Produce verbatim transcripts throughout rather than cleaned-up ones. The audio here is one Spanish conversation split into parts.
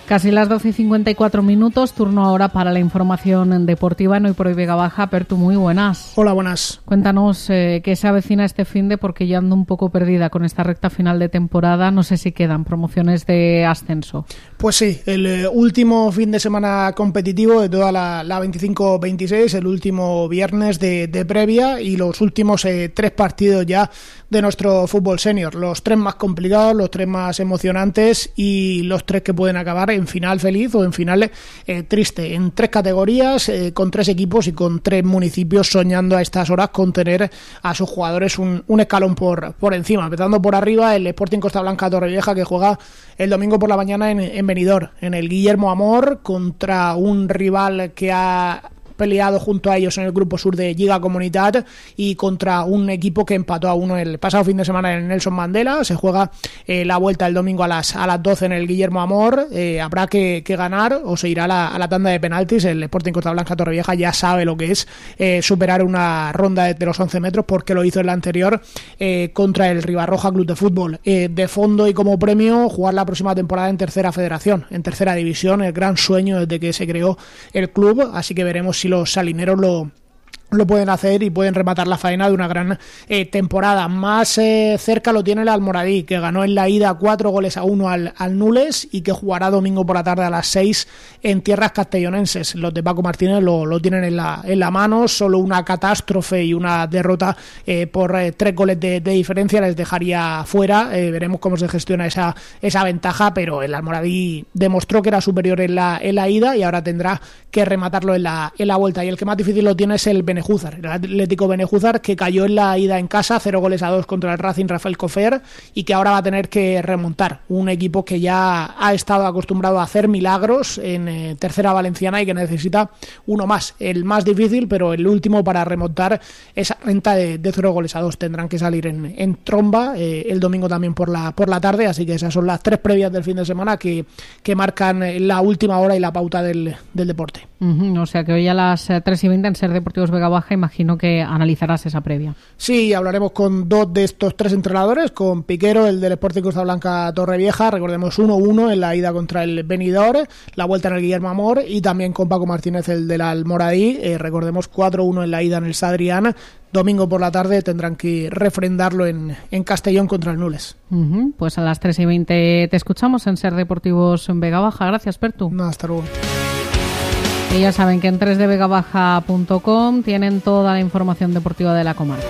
Casi las doce y cincuenta y cuatro minutos, turno ahora para la información deportiva en Hoy por Hoy Vega Baja. Pertu, muy buenas. Hola, buenas. Cuéntanos eh, qué se avecina este finde, porque ya ando un poco perdida con esta recta final de temporada. No sé si quedan promociones de ascenso. Pues sí, el eh, último fin de semana competitivo de toda la, la veinticinco veintiséis, el último viernes de, de previa y los últimos eh, tres partidos ya de nuestro fútbol senior. Los tres más complicados, los tres más emocionantes y los tres que pueden acabar en final feliz o en final eh, triste, en tres categorías, eh, con tres equipos y con tres municipios soñando a estas horas con tener a sus jugadores un, un escalón por, por encima. Empezando por arriba, el Sporting Costa Blanca Torrevieja, que juega el domingo por la mañana en, en Benidorm, en el Guillermo Amor, contra un rival que ha peleado junto a ellos en el grupo sur de Lliga Comunitat y contra un equipo que empató a uno el pasado fin de semana en Nelson Mandela. Se juega eh, la vuelta el domingo a las a las doce en el Guillermo Amor. Eh, habrá que, que ganar o se irá a la, a la tanda de penaltis. El Sporting Costa Blanca Torrevieja ya sabe lo que es eh, superar una ronda de, de los once metros, porque lo hizo en la anterior eh, contra el Ribarroja Club de Fútbol. Eh, de fondo y como premio, jugar la próxima temporada en tercera federación, en tercera división, el gran sueño desde que se creó el club. Así que veremos si si los salineros lo lo pueden hacer y pueden rematar la faena de una gran eh, temporada. Más eh, cerca lo tiene el Almoradí, que ganó en la ida cuatro goles a uno al, al Nules y que jugará domingo por la tarde a las seis en tierras castellonenses. Los de Paco Martínez lo, lo tienen en la, en la mano. Solo una catástrofe y una derrota eh, por eh, tres goles de, de diferencia les dejaría fuera. Eh, veremos cómo se gestiona esa, esa ventaja, pero el Almoradí demostró que era superior en la, en la ida y ahora tendrá que rematarlo en la, en la vuelta. Y el que más difícil lo tiene es el Benejúzar, el Atlético Benejúzar, que cayó en la ida en casa cero goles a dos contra el Racing Rafael Cofer y que ahora va a tener que remontar. Un equipo que ya ha estado acostumbrado a hacer milagros en eh, tercera valenciana y que necesita uno más, el más difícil, pero el último para remontar esa renta de, de cero goles a dos. Tendrán que salir en, en tromba eh, el domingo también por la, por la tarde, así que esas son las tres previas del fin de semana que, que marcan la última hora y la pauta del, del deporte. Uh-huh, o sea que hoy a las tres y veinte en Ser Deportivos Vega Baja imagino que analizarás esa previa. Sí, hablaremos con dos de estos tres entrenadores, con Piquero, el del Sporting Costa Blanca Torrevieja, recordemos uno uno en la ida contra el Benidorm, la vuelta en el Guillermo Amor, y también con Paco Martínez, el del Almoradí, eh, recordemos cuatro uno en la ida en el Sadrián. Domingo por la tarde tendrán que refrendarlo en, en Castellón contra el Nules. Uh-huh, pues a las tres y veinte te escuchamos en Ser Deportivos en Vega Baja. Gracias, Pertu. No, hasta luego. Y ya saben que en tres de vega baja punto com tienen toda la información deportiva de la comarca.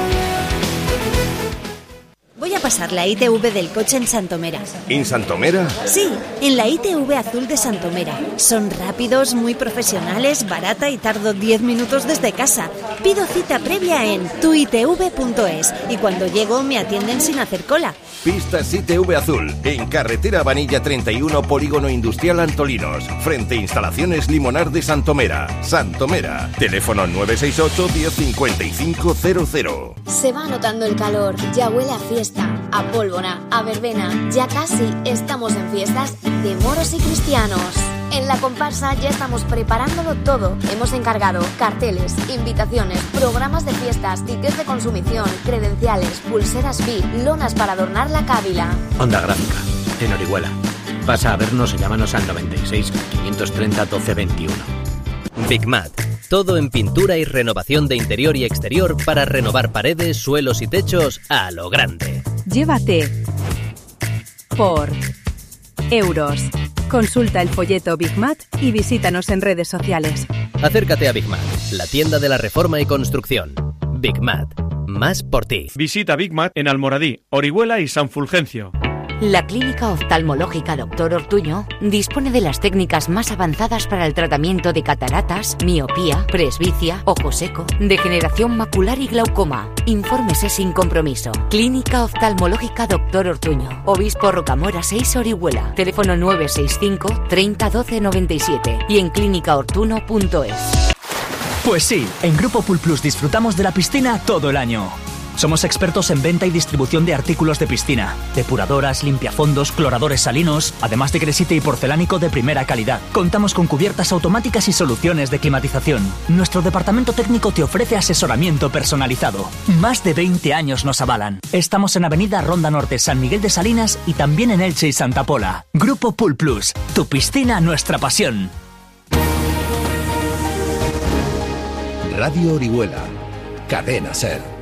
Voy a pasar la I T V del coche en Santomera. ¿En Santomera? Sí, en la I T V azul de Santomera. Son rápidos, muy profesionales, barata y tardo diez minutos desde casa. Pido cita previa en tu i t v punto es y cuando llego me atienden sin hacer cola. Pistas I T V Azul, en carretera Vanilla treinta y uno, Polígono Industrial Antolinos, frente a Instalaciones Limonar de Santomera. Santomera, teléfono nueve seis ocho, diez cincuenta y cinco cero cero. Se va notando el calor, ya huele a fiesta, a pólvora, a verbena. Ya casi estamos en fiestas de moros y cristianos. En la comparsa ya estamos preparándolo todo. Hemos encargado carteles, invitaciones, programas de fiestas, tickets de consumición, credenciales, pulseras V I P, lonas para adornar la cávila. Onda Gráfica, en Orihuela. Pasa a vernos o llámanos al noventa y seis, quinientos treinta, doce veintiuno. Bigmat. Todo en pintura y renovación de interior y exterior para renovar paredes, suelos y techos a lo grande. Llévate por euros. Consulta el folleto Bigmat y visítanos en redes sociales. Acércate a Bigmat, la tienda de la reforma y construcción. Bigmat, más por ti. Visita Bigmat en Almoradí, Orihuela y San Fulgencio. La Clínica Oftalmológica Doctor Ortuño dispone de las técnicas más avanzadas para el tratamiento de cataratas, miopía, presbicia, ojo seco, degeneración macular y glaucoma. Infórmese sin compromiso. Clínica Oftalmológica Doctor Ortuño, Obispo Rocamora seis, Orihuela. Teléfono nueve seis cinco, treinta, doce noventa y siete y en clínica ortuno punto es. Pues sí, en Grupo Pool Plus disfrutamos de la piscina todo el año. Somos expertos en venta y distribución de artículos de piscina, depuradoras, limpiafondos, cloradores salinos, además de gresite y porcelánico de primera calidad. Contamos con cubiertas automáticas y soluciones de climatización. Nuestro departamento técnico te ofrece asesoramiento personalizado. Más de veinte años nos avalan. Estamos en Avenida Ronda Norte, San Miguel de Salinas y también en Elche y Santa Pola. Grupo Pool Plus, tu piscina, nuestra pasión. Radio Orihuela, Cadena Ser.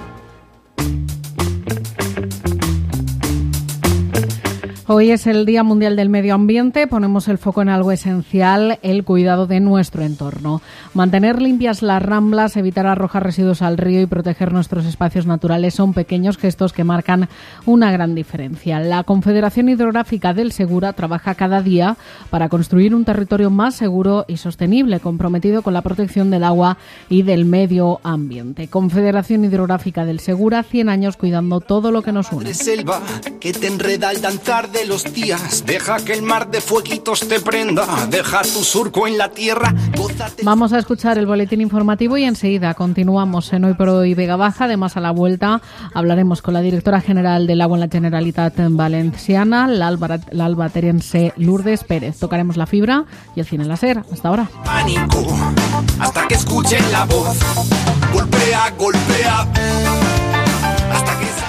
Hoy es el Día Mundial del Medio Ambiente. Ponemos el foco en algo esencial, el cuidado de nuestro entorno. Mantener limpias las ramblas, evitar arrojar residuos al río y proteger nuestros espacios naturales son pequeños gestos que marcan una gran diferencia. La Confederación Hidrográfica del Segura trabaja cada día para construir un territorio más seguro y sostenible, comprometido con la protección del agua y del medio ambiente. Confederación Hidrográfica del Segura, cien años cuidando todo lo que nos une. Selva que te enreda al danzar de los días, deja que el mar de fueguitos te prenda, deja tu surco en la tierra. Gózate. Vamos a escuchar el boletín informativo y enseguida continuamos en Hoy por Hoy Vega Baja. Además, a la vuelta hablaremos con la directora general del Agua en la Generalitat Valenciana, la, alba, la albaterense Lourdes Pérez. Tocaremos la fibra y el cine láser. Hasta ahora. Pánico, hasta que escuchen la voz. Golpea, golpea, hasta que salga.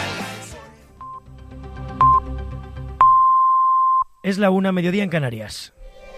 Es la una, mediodía en Canarias.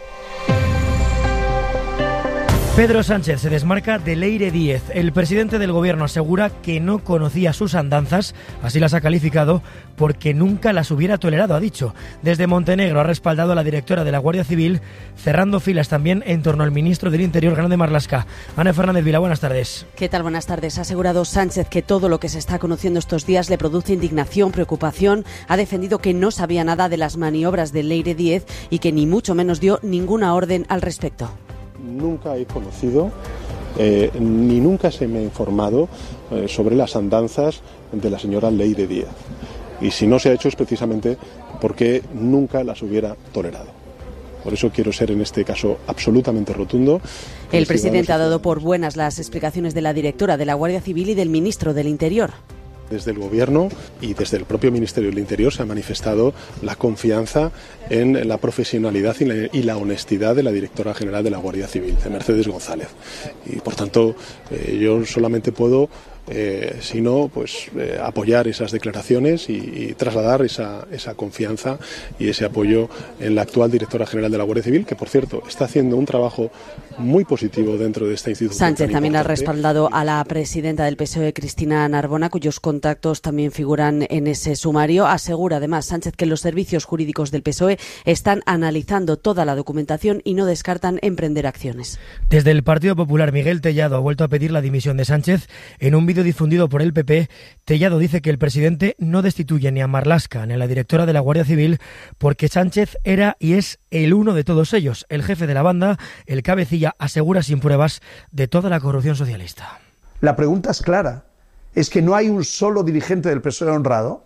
Pedro Sánchez se desmarca de Leire Díez. El presidente del gobierno asegura que no conocía sus andanzas, así las ha calificado, porque nunca las hubiera tolerado, ha dicho. Desde Montenegro ha respaldado a la directora de la Guardia Civil, cerrando filas también en torno al ministro del Interior, Grande Marlaska. Ana Fernández Vila, buenas tardes. ¿Qué tal? Buenas tardes. Ha asegurado Sánchez que todo lo que se está conociendo estos días le produce indignación, preocupación. Ha defendido que no sabía nada de las maniobras de Leire Díez y que ni mucho menos dio ninguna orden al respecto. Nunca he conocido eh, ni nunca se me ha informado eh, sobre las andanzas de la señora Leire Díez. Y si no se ha hecho es precisamente porque nunca las hubiera tolerado. Por eso quiero ser en este caso absolutamente rotundo. El presidente ha dado por buenas las explicaciones de la directora de la Guardia Civil y del ministro del Interior. Desde el Gobierno y desde el propio Ministerio del Interior se ha manifestado la confianza en la profesionalidad y la, y la honestidad de la directora general de la Guardia Civil, de Mercedes González. Y por tanto, eh, yo solamente puedo, eh, si no, pues eh, apoyar esas declaraciones y, y trasladar esa, esa confianza y ese apoyo en la actual directora general de la Guardia Civil, que por cierto está haciendo un trabajo muy positivo dentro de esta institución. Sánchez también ha respaldado a la presidenta del P S O E, Cristina Narbona, cuyos contactos también figuran en ese sumario. Asegura además Sánchez que los servicios jurídicos del P S O E están analizando toda la documentación y no descartan emprender acciones. Desde el Partido Popular, Miguel Tellado ha vuelto a pedir la dimisión de Sánchez. En un vídeo difundido por el P P, Tellado dice que el presidente no destituye ni a Marlaska ni a la directora de la Guardia Civil porque Sánchez era y es el uno de todos ellos, el jefe de la banda, el cabecilla, asegura sin pruebas de toda la corrupción socialista. La pregunta es clara, es que no hay un solo dirigente del P S O E honrado.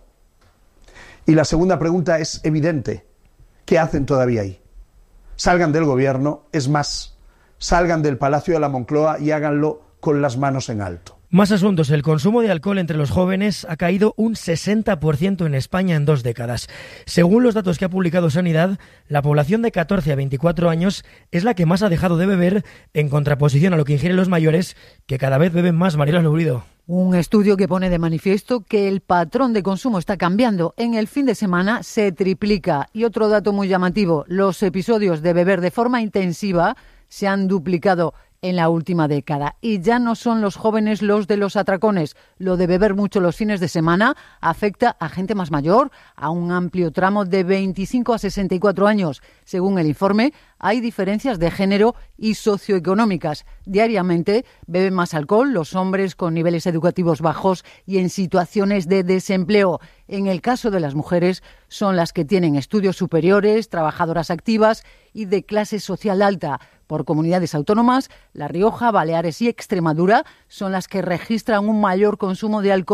Y la segunda pregunta es evidente, ¿qué hacen todavía ahí? Salgan del gobierno, es más, salgan del Palacio de la Moncloa y háganlo con las manos en alto. Más asuntos. El consumo de alcohol entre los jóvenes ha caído un sesenta por ciento en España en dos décadas. Según los datos que ha publicado Sanidad, la población de catorce a veinticuatro años es la que más ha dejado de beber, en contraposición a lo que ingieren los mayores, que cada vez beben más. Mariela Lourido. Un estudio que pone de manifiesto que el patrón de consumo está cambiando. En el fin de semana se triplica. Y otro dato muy llamativo, los episodios de beber de forma intensiva se han duplicado en la última década. Y ya no son los jóvenes los de los atracones. Lo de beber mucho los fines de semana afecta a gente más mayor, a un amplio tramo de veinticinco a sesenta y cuatro años. Según el informe, hay diferencias de género y socioeconómicas. Diariamente beben más alcohol los hombres con niveles educativos bajos y en situaciones de desempleo. En el caso de las mujeres, son las que tienen estudios superiores, trabajadoras activas y de clase social alta. Por comunidades autónomas, La Rioja, Baleares y Extremadura son las que registran un mayor consumo de alcohol.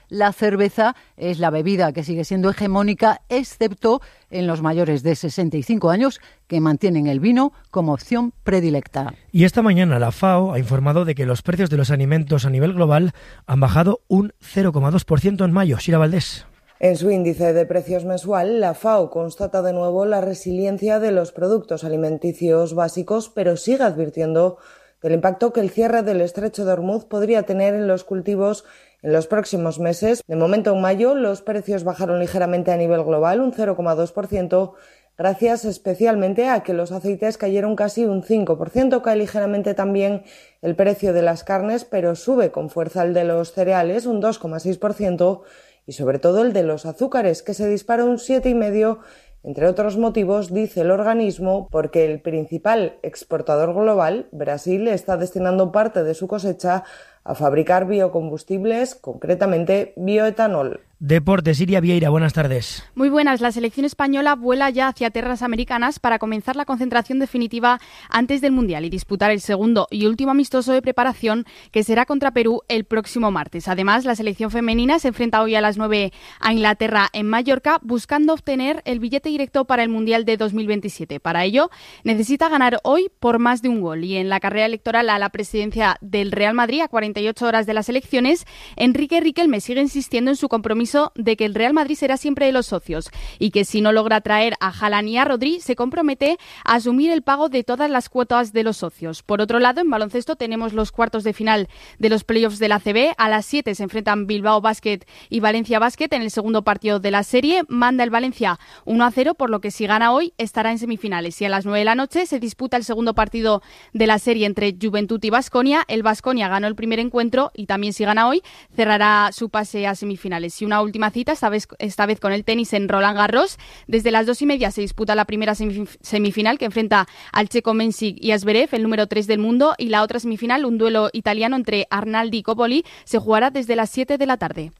La cerveza es la bebida que sigue siendo hegemónica, excepto en los mayores de sesenta y cinco años, que mantienen el vino como opción predilecta. Y esta mañana la FAO ha informado de que los precios de los alimentos a nivel global han bajado un cero coma dos por ciento en mayo. Shira Valdés. En su índice de precios mensual, la FAO constata de nuevo la resiliencia de los productos alimenticios básicos, pero sigue advirtiendo del impacto que el cierre del estrecho de Hormuz podría tener en los cultivos en los próximos meses. De momento, en mayo, los precios bajaron ligeramente a nivel global, un cero coma dos por ciento, gracias especialmente a que los aceites cayeron casi un cinco por ciento. Cae ligeramente también el precio de las carnes, pero sube con fuerza el de los cereales, un dos coma seis por ciento, y sobre todo el de los azúcares, que se dispara un siete coma cinco por ciento, entre otros motivos, dice el organismo, porque el principal exportador global, Brasil, está destinando parte de su cosecha a fabricar biocombustibles, concretamente bioetanol. Deportes, Iria Vieira, buenas tardes. Muy buenas. La selección española vuela ya hacia tierras americanas para comenzar la concentración definitiva antes del Mundial y disputar el segundo y último amistoso de preparación, que será contra Perú el próximo martes. Además, la selección femenina se enfrenta hoy a las nueve a Inglaterra en Mallorca, buscando obtener el billete directo para el Mundial de dos mil veintisiete. Para ello, necesita ganar hoy por más de un gol. Y en la carrera electoral a la presidencia del Real Madrid, a cuarenta y ocho horas de las elecciones, Enrique Riquelme sigue insistiendo en su compromiso de que el Real Madrid será siempre de los socios y que si no logra traer a Haaland y a Rodri, se compromete a asumir el pago de todas las cuotas de los socios. Por otro lado, en baloncesto tenemos los cuartos de final de los playoffs de la A C B. A las siete se enfrentan Bilbao Basket y Valencia Basket en el segundo partido de la serie. Manda el Valencia uno a cero, por lo que si gana hoy estará en semifinales. Y a las nueve de la noche se disputa el segundo partido de la serie entre Juventud y Baskonia. El Baskonia ganó el primer encuentro y también si gana hoy cerrará su pase a semifinales. Y una última cita, esta vez, esta vez con el tenis en Roland Garros. Desde las dos y media se disputa la primera semifinal, que enfrenta al checo Mensik y a Zverev, el número tres del mundo, y la otra semifinal, un duelo italiano entre Arnaldi y Coppoli, se jugará desde las siete de la tarde.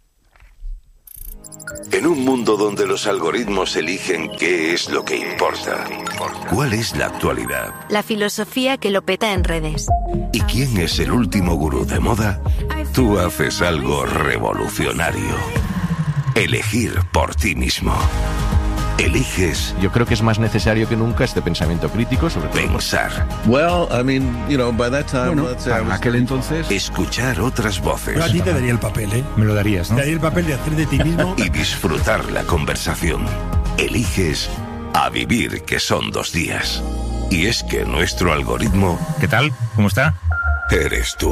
En un mundo donde los algoritmos eligen qué es lo que importa, ¿cuál es la actualidad? La filosofía que lo peta en redes. ¿Y quién es el último gurú de moda? Tú haces algo revolucionario. Elegir por ti mismo. Eliges. Yo creo que es más necesario que nunca este pensamiento crítico sobre todo. Pensar. Well, I mean, you know, by that time, bueno, let's say I was... aquel entonces. Escuchar otras voces. Yo a ti te daría el papel, ¿eh? Me lo darías, ¿no? Te daría el papel de hacer de ti mismo. Y disfrutar la conversación. Eliges a vivir, que son dos días. Y es que nuestro algoritmo. ¿Qué tal? ¿Cómo está? Eres tú.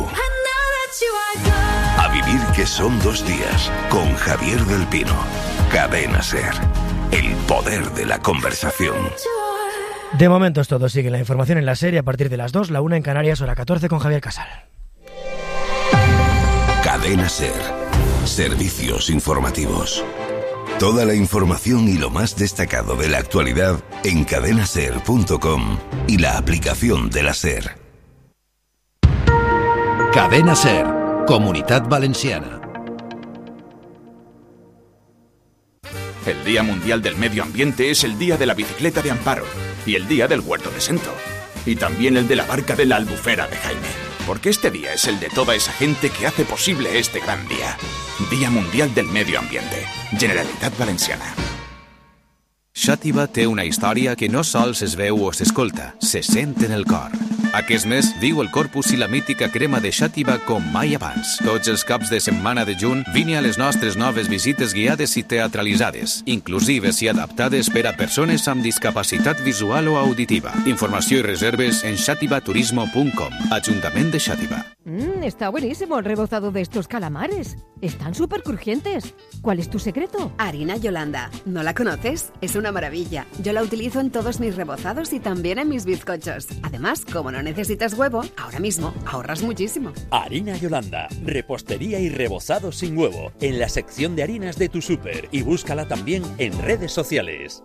A vivir, que son dos días, con Javier del Pino. Cadena SER. El poder de la conversación. De momento es todo. Sigue la información en la serie a partir de las dos, la una en Canarias, hora catorce, con Javier Casal. Cadena SER. Servicios informativos. Toda la información y lo más destacado de la actualidad en cadena ser punto com y la aplicación de la SER. Cadena SER, Comunitat Valenciana. El Día Mundial del Medio Ambiente es el Día de la Bicicleta de Amparo y el Día del Huerto de Sento. Y también el de la Barca de la Albufera de Jaime. Porque este día es el de toda esa gente que hace posible este gran día. Día Mundial del Medio Ambiente. Generalitat Valenciana. Xàtiva té una història que no sols es veu o s'escolta, se sent en el cor. Aquest mes viu el Corpus i la mítica crema de Xàtiva com mai abans. Tots els caps de setmana de juny vine a les nostres noves visites guiades i teatralitzades, inclusives i adaptades per a persones amb discapacitat visual o auditiva. Informació i reserves en xàtiva turismo punt com. Ajuntament de Xàtiva. Mmm, está buenísimo el rebozado de estos calamares. Están súper crujientes. ¿Cuál es tu secreto? Harina Yolanda. ¿No la conoces? Es una maravilla. Yo la utilizo en todos mis rebozados y también en mis bizcochos. Además, como no necesitas huevo, ahora mismo ahorras muchísimo. Harina Yolanda. Repostería y rebozado sin huevo. En la sección de harinas de tu súper. Y búscala también en redes sociales.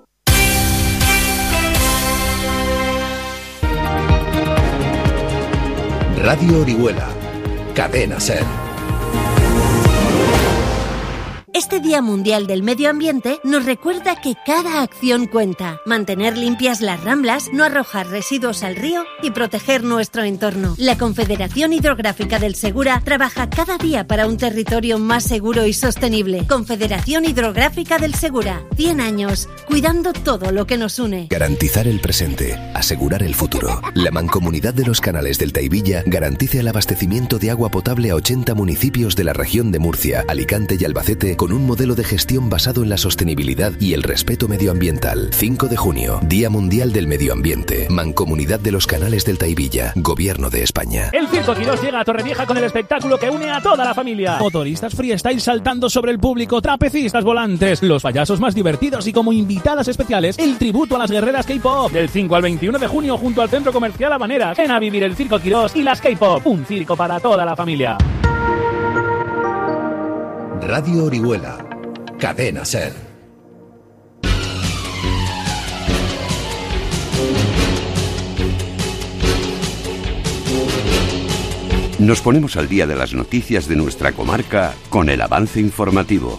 Radio Orihuela. Cadena SER. Este Este Día Mundial del Medio Ambiente nos recuerda que cada acción cuenta. Mantener limpias las ramblas, no arrojar residuos al río y proteger nuestro entorno. La Confederación Hidrográfica del Segura trabaja cada día para un territorio más seguro y sostenible. Confederación Hidrográfica del Segura. cien años, cuidando todo lo que nos une. Garantizar el presente, asegurar el futuro. La Mancomunidad de los Canales del Taivilla garantiza el abastecimiento de agua potable a ochenta municipios de la región de Murcia, Alicante y Albacete con un modelo de gestión basado en la sostenibilidad y el respeto medioambiental. cinco de junio, Día Mundial del Medio Ambiente. Mancomunidad de los Canales del Taivilla, Gobierno de España. El Circo Quirós llega a Torrevieja con el espectáculo que une a toda la familia. Motoristas freestyle saltando sobre el público, trapecistas volantes, los payasos más divertidos y como invitadas especiales, el tributo a las guerreras K-pop. Del cinco al veintiuno de junio junto al Centro Comercial Habaneras. Ven a vivir el Circo Quirós y las K-pop. Un circo para toda la familia. Radio Orihuela. Cadena SER. Nos ponemos al día de las noticias de nuestra comarca con el avance informativo.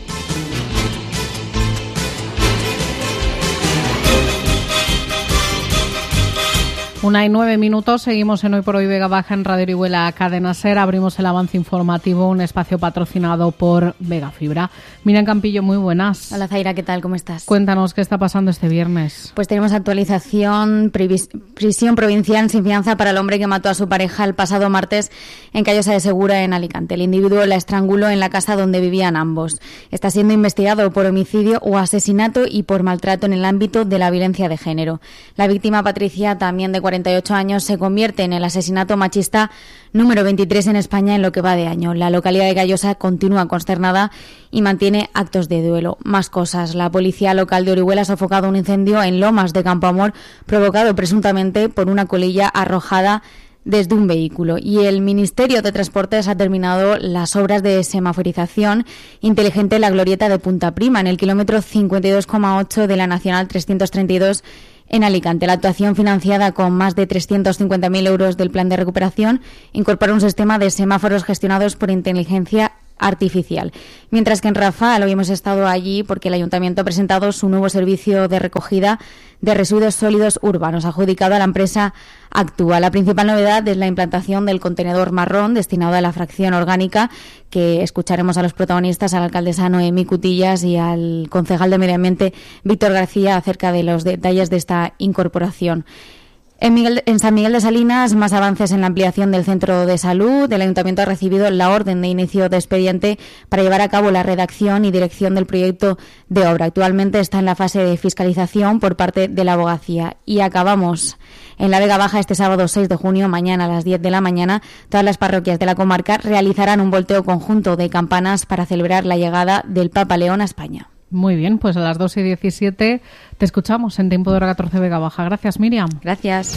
Una y nueve minutos, seguimos en Hoy por Hoy Vega Baja en Radio Orihuela Cadena SER. Abrimos el avance informativo, un espacio patrocinado por Vega Fibra. Miriam Campillo, muy buenas. Hola Zaira, ¿qué tal? ¿Cómo estás? Cuéntanos qué está pasando este viernes. Pues tenemos actualización, privis, prisión provincial sin fianza para el hombre que mató a su pareja el pasado martes en Callosa de Segura, en Alicante. El individuo la estranguló en la casa donde vivían ambos. Está siendo investigado por homicidio o asesinato y por maltrato en el ámbito de la violencia de género. La víctima, Patricia, también de cuarenta y ocho años, se convierte en el asesinato machista número veintitrés en España en lo que va de año. La localidad de Callosa continúa consternada y mantiene actos de duelo. Más cosas. La policía local de Orihuela ha sofocado un incendio en Lomas de Campoamor provocado presuntamente por una colilla arrojada desde un vehículo. Y el Ministerio de Transportes ha terminado las obras de semaforización inteligente en la glorieta de Punta Prima, en el kilómetro cincuenta y dos coma ocho de la Nacional trescientos treinta y dos en Alicante. La actuación, financiada con más de trescientos cincuenta mil euros del plan de recuperación, incorpora un sistema de semáforos gestionados por inteligencia artificial. Mientras que en Rafal hoy hemos estado allí porque el Ayuntamiento ha presentado su nuevo servicio de recogida de residuos sólidos urbanos, adjudicado a la empresa Actúa. La principal novedad es la implantación del contenedor marrón destinado a la fracción orgánica, que escucharemos a los protagonistas, a la alcaldesa Noemí Cutillas y al concejal de Medio Ambiente Víctor García, acerca de los detalles de esta incorporación. En, Miguel, en San Miguel de Salinas, más avances en la ampliación del centro de salud. El Ayuntamiento ha recibido la orden de inicio de expediente para llevar a cabo la redacción y dirección del proyecto de obra. Actualmente está en la fase de fiscalización por parte de la abogacía. Y acabamos en la Vega Baja este sábado seis de junio, mañana a las diez de la mañana. Todas las parroquias de la comarca realizarán un volteo conjunto de campanas para celebrar la llegada del Papa León a España. Muy bien, pues a las dos y diecisiete te escuchamos en Tiempo de Hora catorce Vega Baja. Gracias, Miriam. Gracias.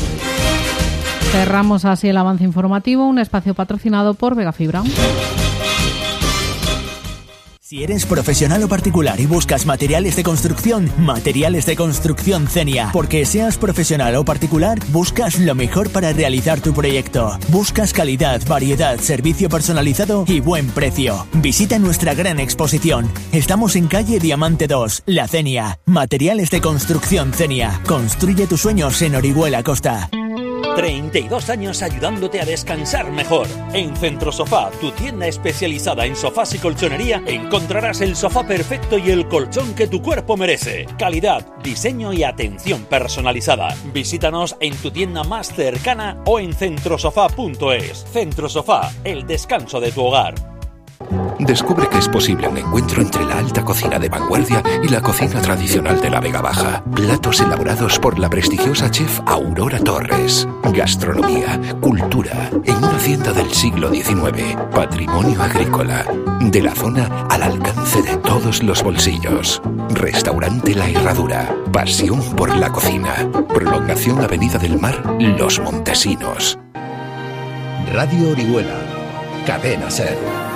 Cerramos así el avance informativo, un espacio patrocinado por Vega Fibra. Si eres profesional o particular y buscas materiales de construcción, Materiales de Construcción Cenia. Porque seas profesional o particular, buscas lo mejor para realizar tu proyecto. Buscas calidad, variedad, servicio personalizado y buen precio. Visita nuestra gran exposición. Estamos en calle Diamante dos, La Cenia. Materiales de Construcción Cenia. Construye tus sueños en Orihuela Costa. treinta y dos años ayudándote a descansar mejor. En Centro Sofá, tu tienda especializada en sofás y colchonería, encontrarás el sofá perfecto y el colchón que tu cuerpo merece. Calidad, diseño y atención personalizada. Visítanos en tu tienda más cercana o en centrosofá punto es. Centro Sofá, el descanso de tu hogar. Descubre que es posible un encuentro entre la alta cocina de vanguardia y la cocina tradicional de la Vega Baja. Platos elaborados por la prestigiosa chef Aurora Torres. Gastronomía, cultura, en una hacienda del siglo diecinueve. Patrimonio agrícola. De la zona al alcance de todos los bolsillos. Restaurante La Herradura. Pasión por la cocina. Prolongación Avenida del Mar, Los Montesinos. Radio Orihuela. Cadena SER.